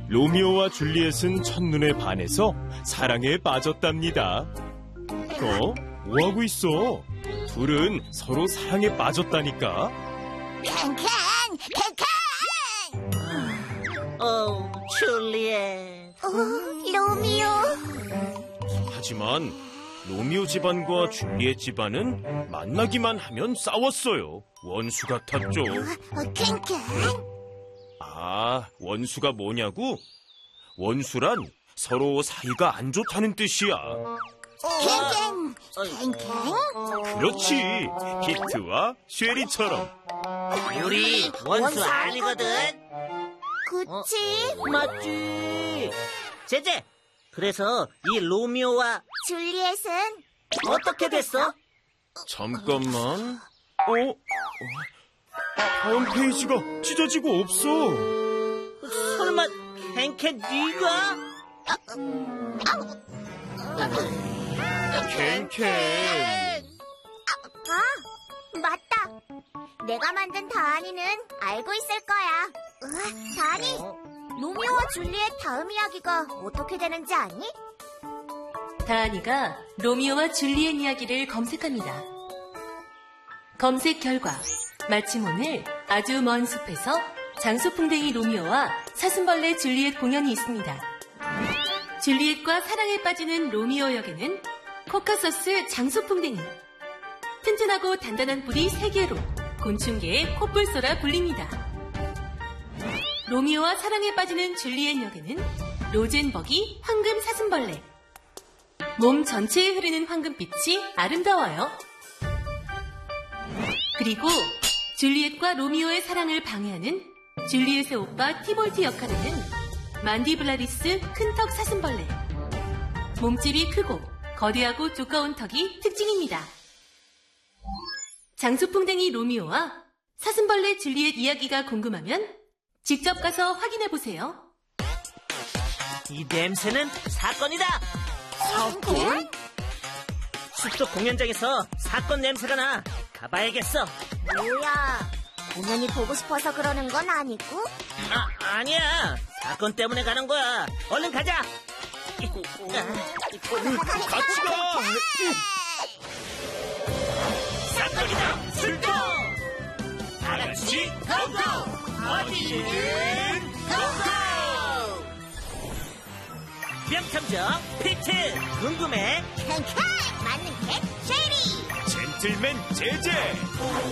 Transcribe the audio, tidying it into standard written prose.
로미오와 줄리엣은 첫눈에 반해서 사랑에 빠졌답니다. 뭐하고 있어? 둘은 서로 사랑에 빠졌다니까. 캔캔! 줄리엣. 로미오. 하지만 로미오 집안과 줄리엣 집안은 만나기만 하면 싸웠어요. 원수 같았죠. 캔캔. 원수가 뭐냐고? 원수란 서로 사이가 안 좋다는 뜻이야. 캔캔. 그렇지, 피트와 쉐리처럼. 우리 원수 아니거든. 그치? 맞지. 제제, 그래서 이 로미오와 줄리엣은 어떻게 됐어? 잠깐만. 다음 페이지가 찢어지고 없어. 설마 캔캔 네가? 캔캔. 맞다. 내가 만든 다한이는 알고 있을 거야. 다한이, 로미오와 줄리엣 다음 이야기가 어떻게 되는지 아니? 다한이가 로미오와 줄리엣 이야기를 검색합니다. 검색 결과, 마침 오늘 아주 먼 숲에서 장소풍뎅이 로미오와 사슴벌레 줄리엣 공연이 있습니다. 줄리엣과 사랑에 빠지는 로미오 역에는 코카서스 장소풍뎅이, 튼튼하고 단단한 뿔이 3개로 곤충계의 코뿔소라 불립니다. 로미오와 사랑에 빠지는 줄리엣 역에는 로젠버기 황금 사슴벌레, 몸 전체에 흐르는 황금빛이 아름다워요. 그리고 줄리엣과 로미오의 사랑을 방해하는 줄리엣의 오빠 티볼트 역할에는 만디블라리스 큰턱 사슴벌레, 몸집이 크고 거대하고 두꺼운 턱이 특징입니다. 장소풍뎅이 로미오와 사슴벌레 줄리엣 이야기가 궁금하면 직접 가서 확인해보세요. 이 냄새는 사건이다. 사건? 숲속 공연장에서 사건 냄새가 나. 가봐야겠어. 뭐야, 공연이 보고 싶어서 그러는 건 아니고? 아니야. 사건 때문에 가는 거야. 얼른 가자. 같이 가. 사건이다. 출동. 다 같이 고고. 어디든 고고. 명탐정 피트. 궁금해. 캔캔! 맞는 캣, 쉐리! 젠틀맨 제제.